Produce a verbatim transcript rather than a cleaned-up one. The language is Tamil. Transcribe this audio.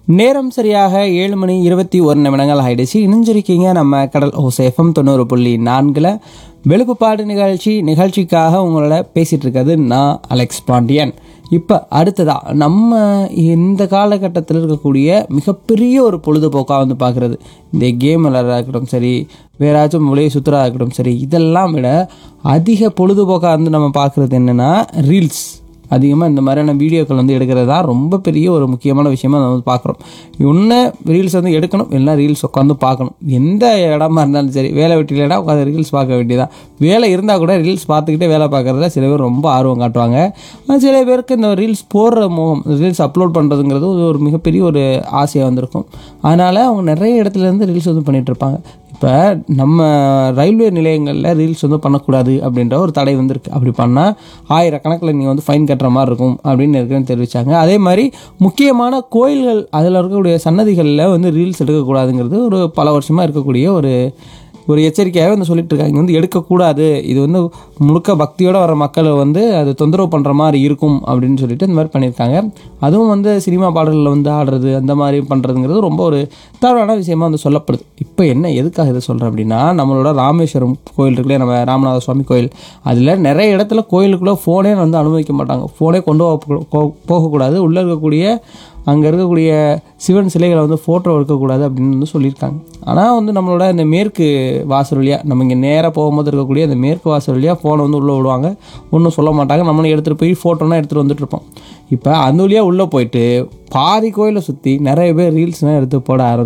நேரம் சரியாக ஏழு மணி இருபத்தி ஒரு நிமிடங்கள் ஆயிடுச்சு. இணைஞ்சிருக்கீங்க நம்ம கடல் ஓசை எஃப்எம் தொண்ணூறு புள்ளி நான்கில் வெளுப்புப்பாடு நிகழ்ச்சி நிகழ்ச்சிக்காக உங்களோட பேசிகிட்டு இருக்கிறது நான் அலெக்ஸ் பாண்டியன். இப்போ அடுத்ததாக நம்ம இந்த காலகட்டத்தில் இருக்கக்கூடிய மிகப்பெரிய ஒரு பொழுதுபோக்காக வந்து பார்க்குறது இந்த கேம் விளையாடுறதா இருக்கட்டும் சரி, வேறாச்சும் வெளியே சுற்றுறதா இருக்கட்டும் சரி, இதெல்லாம் விட அதிக பொழுதுபோக்காக வந்து நம்ம பார்க்குறது என்னென்னா ரீல்ஸ். அதிகமாக இந்த மாதிரியான வீடியோக்கள் வந்து எடுக்கிறது தான் ரொம்ப பெரிய ஒரு முக்கியமான விஷயமா நம்ம வந்து பார்க்குறோம். ஒன்று ரீல்ஸ் வந்து எடுக்கணும், இல்லைனா ரீல்ஸ் உட்காந்து பார்க்கணும். எந்த இடமா இருந்தாலும் சரி, வேலை வெட்டிலனா உட்காந்து ரீல்ஸ் பார்க்க வேண்டியதான். வேலை இருந்தால் கூட ரீல்ஸ் பார்த்துக்கிட்டே வேலை பார்க்குறதுல சில பேர் ரொம்ப ஆர்வம் காட்டுவாங்க. சில பேருக்கு இந்த ரீல்ஸ் போடுற மோகம், ரீல்ஸ் அப்லோட் பண்ணுறதுங்கிறது ஒரு மிகப்பெரிய ஒரு ஆசையாக வந்திருக்கும். அதனால் அவங்க நிறைய இடத்துலேருந்து ரீல்ஸ் வந்து பண்ணிகிட்டு இருப்பாங்க. இப்போ நம்ம ரயில்வே நிலையங்களில் ரீல்ஸ் வந்து பண்ணக்கூடாது அப்படின்ற ஒரு தடை வந்துருக்கு. அப்படி பண்ணால் ஆயிரக்கணக்கில் நீங்கள் வந்து ஃபைன் கட்டுற மாதிரி இருக்கும் அப்படின்னு இருக்குன்னு தெரிவித்தாங்க. அதே மாதிரி முக்கியமான கோயில்கள் அதில் இருக்கக்கூடிய சன்னதிகளில் வந்து ரீல்ஸ் எடுக்கக்கூடாதுங்கிறது ஒரு பல வருஷமாக இருக்கக்கூடிய ஒரு ஒரு எச்சரிக்கையாகவே வந்து சொல்லிட்டு இருக்காங்க. இங்கே வந்து எடுக்கக்கூடாது, இது வந்து முழுக்க பக்தியோடு வர மக்களை வந்து அது தொந்தரவு பண்ணுற மாதிரி இருக்கும் அப்படின்னு சொல்லிட்டு இந்த மாதிரி பண்ணியிருக்காங்க. அதுவும் வந்து சினிமா பாடல்களில் வந்து ஆடுறது அந்த மாதிரி பண்ணுறதுங்கிறது ரொம்ப ஒரு தவறான விஷயமா வந்து சொல்லப்படுது. இப்போ என்ன எதுக்காக இதை சொல்கிறேன் அப்படின்னா, நம்மளோட ராமேஸ்வரம் கோயில் இருக்குல்லையே, நம்ம ராமநாத சுவாமி கோயில், அதில் நிறைய இடத்துல கோயிலுக்குள்ளே ஃபோனே வந்து அனுமதிக்க மாட்டாங்க. ஃபோனே கொண்டு போக போகக்கூடாது, உள்ளே இருக்கக்கூடிய அங்கே இருக்கக்கூடிய சிவன் சிலைகளை வந்து ஃபோட்டோ எடுக்கக்கூடாது அப்படின்னு வந்து சொல்லியிருக்காங்க. ஆனால் வந்து நம்மளோட இந்த மேற்கு வாசல் வழியாக நம்ம இங்கே நேராக போகும்போது இருக்கக்கூடிய இந்த மேற்கு வாசல் வழியாக ஃபோனை வந்து உள்ளே விடுவாங்க, ஒன்றும் சொல்ல மாட்டாங்க. நம்மளும் எடுத்துகிட்டு போய் ஃபோட்டோனா எடுத்துகிட்டு வந்துட்டு இருப்போம். இப்போ அந்த வழியாக உள்ளே போயிட்டு பாதி கோயிலை சுற்றி நிறைய பேர் ரீல்ஸ்லாம் எடுத்து போட ஆரம்பிச்சு